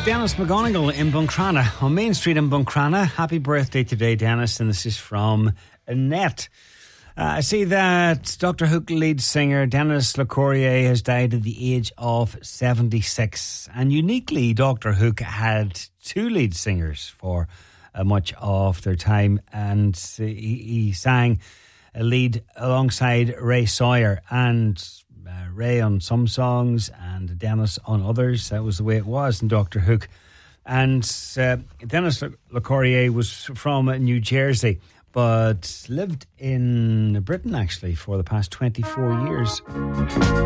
Dennis McGonigal in Buncrana, on Main Street in Buncrana. Happy birthday today, Dennis, and this is from Annette. I see that Dr. Hook lead singer Denis LeCourrier has died at the age of 76. And uniquely, Dr. Hook had two lead singers for much of their time. And he sang a lead alongside Ray Sawyer, and Ray on some songs and Denis on others. That was the way it was in Dr. Hook. And Denis LeCourrier was from New Jersey, but lived in Britain actually for the past 24 years.